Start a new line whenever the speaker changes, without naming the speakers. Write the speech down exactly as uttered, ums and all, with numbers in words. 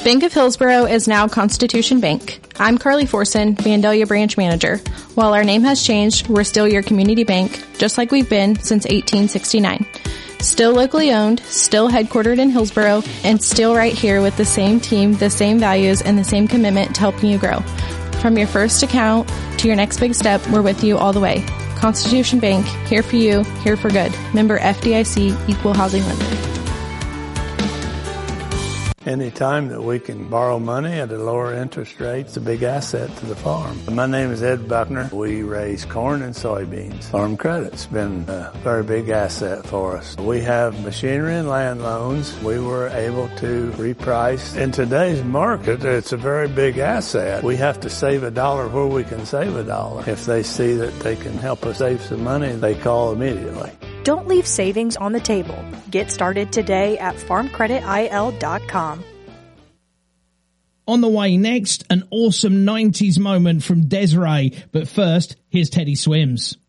Bank of Hillsborough is now Constitution Bank. I'm Carly Forson, Vandalia Branch Manager. While our name has changed, we're still your community bank, just like we've been since eighteen sixty-nine. Still locally owned, still headquartered in Hillsborough, and still right here with the same team, the same values, and the same commitment to helping you grow. From your first account to your next big step, we're with you all the way. Constitution Bank, here for you, here for good. Member F D I C, Equal Housing Lender.
Any time that we can borrow money at a lower interest rate, it's a big asset to the farm. My name is Ed Buckner. We raise corn and soybeans. Farm Credit's been a very big asset for us. We have machinery and land loans. We were able to reprice. In today's market, it's a very big asset. We have to save a dollar where we can save a dollar. If they see that they can help us save some money, they call immediately.
Don't leave savings on the table. Get started today at farm credit I L dot com.
On the way next, an awesome nineties moment from Desiree. But first, here's Teddy Swims.